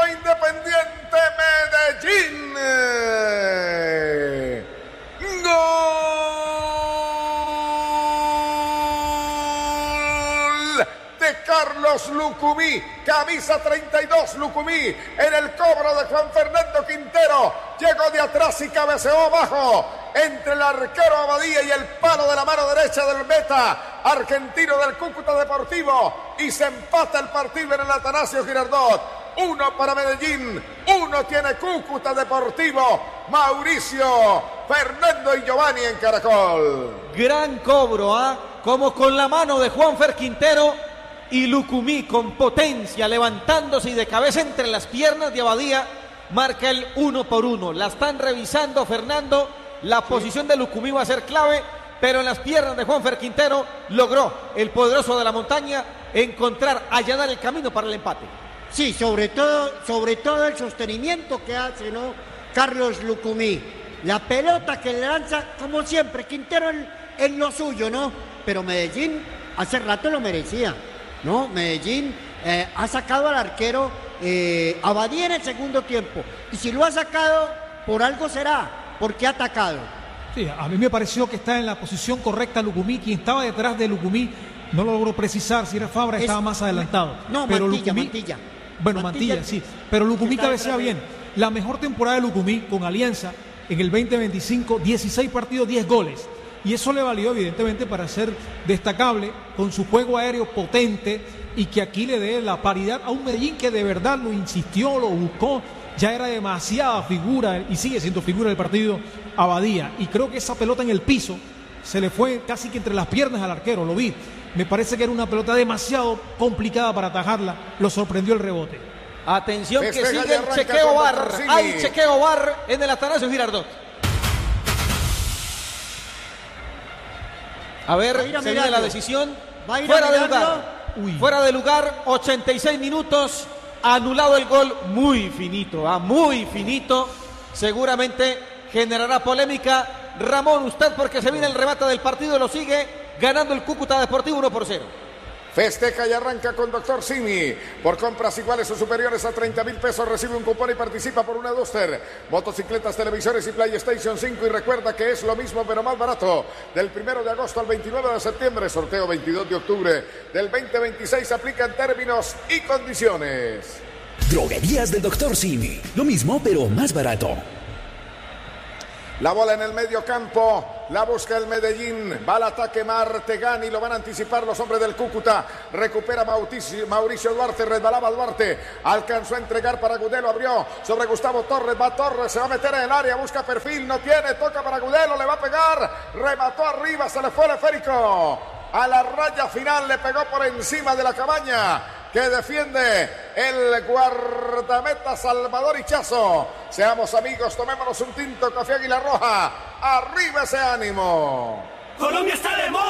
1, Independiente Medellín. Gol de Carlos Lucumí, camisa 32 Lucumí, en el cobro de Juan Fernando Quintero, llegó de atrás y cabeceó abajo, entre el arquero Abadía y el palo de la mano derecha del meta argentino del Cúcuta Deportivo, y se empata el partido en el Atanasio Girardot. 1 para Medellín, 1 tiene Cúcuta Deportivo. Mauricio, Fernando y Giovanni en Caracol. Gran cobro, como con la mano de Juanfer Quintero, y Lucumí con potencia, levantándose y de cabeza entre las piernas de Abadía, marca el 1-1. La están revisando, Fernando. La posición de Lucumí va a ser clave, pero en las piernas de Juanfer Quintero logró el poderoso de la montaña encontrar, allanar el camino para el empate. Sí, sobre todo el sostenimiento que hace, ¿no? Carlos Lucumí. La pelota que le lanza, como siempre, Quintero en lo suyo, ¿no? Pero Medellín hace rato lo merecía, ¿no? Medellín ha sacado al arquero Abadía en el segundo tiempo. Y si lo ha sacado, por algo será, porque ha atacado. Sí, a mí me pareció que está en la posición correcta Lucumí. Quien estaba detrás de Lucumí no lo logró precisar, si era Fabra estaba más adelantado. No, pero Mantilla. Bueno, Mantilla, sí, pero Lucumí cabecea bien. La mejor temporada de Lucumí con Alianza en el 2025, 16 partidos, 10 goles. Y eso le valió evidentemente para ser destacable con su juego aéreo potente y que aquí le dé la paridad a un Medellín que de verdad lo insistió, lo buscó. Ya era demasiada figura y sigue siendo figura del partido Abadía. Y creo que esa pelota en el piso se le fue casi que entre las piernas al arquero, lo vi. Me parece que era una pelota demasiado complicada para atajarla. Lo sorprendió el rebote. Atención que sigue el chequeo VAR. Hay chequeo VAR en el Atanasio Girardot. A ver, se viene la decisión. Fuera de lugar. Fuera de lugar, 86 minutos. Anulado el gol. Muy finito, muy finito. Seguramente generará polémica. Ramón, usted, porque se viene el remate del partido, lo sigue ganando el Cúcuta Deportivo 1-0. Festeja y arranca con Dr. Simi. Por compras iguales o superiores a 30,000 pesos recibe un cupón y participa por una Duster, motocicletas, televisores y PlayStation 5. Y recuerda que es lo mismo pero más barato. Del 1 de agosto al 29 de septiembre, sorteo 22 de octubre del 2026. Aplican términos y condiciones. Droguerías del Dr. Simi. Lo mismo pero más barato. La bola en el medio campo, la busca el Medellín, va al ataque Martegani, lo van a anticipar los hombres del Cúcuta, recupera Mauricio Duarte, resbalaba Duarte, alcanzó a entregar para Agudelo, abrió sobre Gustavo Torres, va Torres, se va a meter en el área, busca perfil, no tiene, toca para Agudelo, le va a pegar, remató arriba, se le fue el esférico, a la raya final le pegó por encima de la cabaña que defiende el guardameta Salvador Hichazo. Seamos amigos, tomémonos un tinto, café Águila Roja. Arriba ese ánimo. Colombia está de moda.